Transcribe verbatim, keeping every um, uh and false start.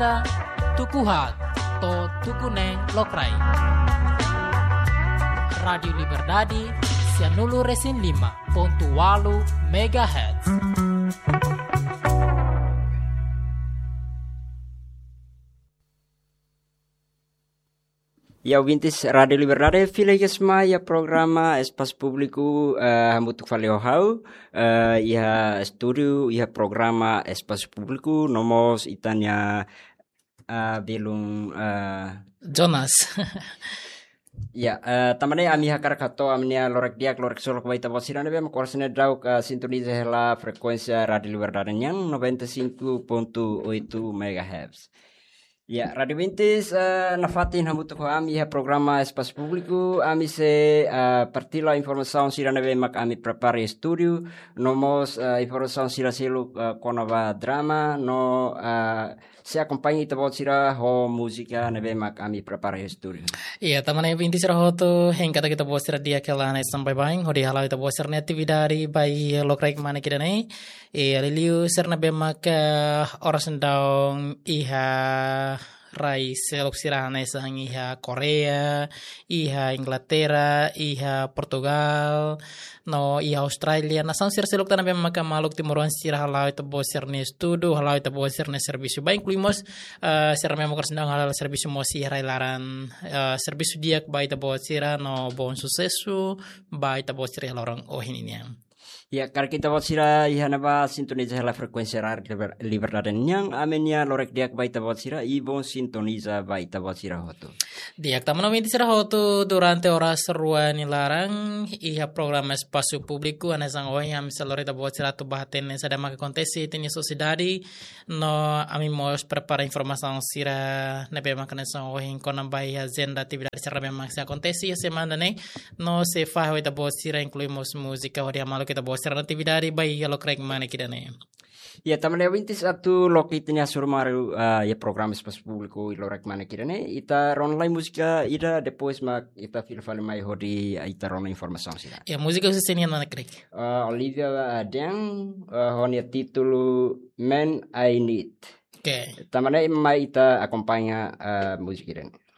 Ta tukuhat to tukune lokrai. Radio Liberdade Sianulu Resin lima ponto walu megahertz. Ya ouvintes Radio Liberdade, filegesma ya programa Espaço Público uh, Hambutuk Valeu uh, ya studio ya programa Espaço Público nomos itanya uh, belum uh, Jonas. Ya, uh, tamane ami hakar kato amnia lorek diak lorek solok baita bosirane be makorsene drauk uh, sintoniza hela frekuensia Radio Liberdade yang noventa e cinco ponto oito megahertz. Ya, Radio Vintes uh, nafatin hamutu ko ami ha programa Espaço Público ami se uh, partila informação sira nebe mak ami prepare studio nomos uh, informação sira selu uh, konova drama no uh, se acompanha ita bot sira ho música nebe mak ami prepare studio. Iya, taman Vintes sira hoto heng kata kita bos sira dia kala na sampai baing hodi halau ita bos sira atividade bai lokrai mana kita nei e liliu sira nebe mak uh, oras ndaung iha rai selok sirahana isang iha Korea, iha Inglaterra, iha Portugal, no iha Australia. Nasang sir selok tanah memang maluk timuruan sirah halau itu bos sirne studio, halau itu bos sirne servisu. Baik incluímos uh, sir memang kersendang halal servisu mosi rai laran uh, servisu dia baik itu bos sirah no bon sucesso, baik itu bos sirah orang oh ini yang. Ya, karena kita buat sira ihana ba sintoniza la frekuensi Radio Liberdade yang amenya lorek diak baita buat sira ibon sintoniza baita buat sira hoto. Diak taman minti sira hoto durante ora seruan larang iha program Espaço Público anesang oi am selorita buat sira tu bahaten sada maka kontesi tenya sociedade no ami mos prepara informação sira nebe maka nesang oi konan bai agenda atividade sira memang se kontesi semana ne no se fa oi da buat sira incluímos música ori amalo kita buat sira atividade bai ya lokrek mana kita ne. Ya, taman vintis atu lokitnya surmaru uh, ya program Espaço Público ilorek mana kita ne ita online musika ida depois mak ita fil fale mai hodi ita rona informação sira. Ya música se senia mana krek. Uh, Olivia Adeng uh, honia titulo Man I Need. Oke. Okay. Tamane mai ita acompaña uh, musika ini.